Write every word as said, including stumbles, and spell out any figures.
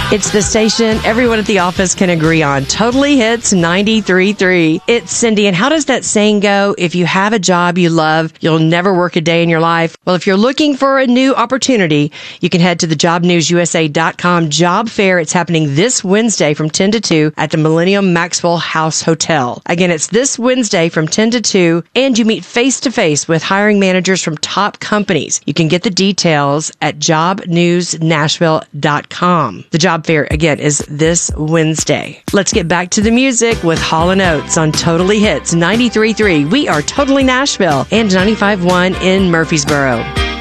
It's the station everyone at the office can agree on. Totally Hits ninety-three point three. It's Cindy. And how does that saying go? If you have a job you love, you'll never work a day in your life. Well, if you're looking for a new opportunity, you can head to the job news U S A dot com job fair. It's happening this Wednesday from ten to two at the Millennium Maxwell House Hotel. Again, it's this Wednesday from ten to two, and you meet face to face with hiring managers from top companies. You can get the details at job news nashville dot com. The job fair, again, is this Wednesday. Let's get back to the music with Hall and Oates on Totally Hits ninety-three point three. We are Totally Nashville and ninety-five point one in Murfreesboro.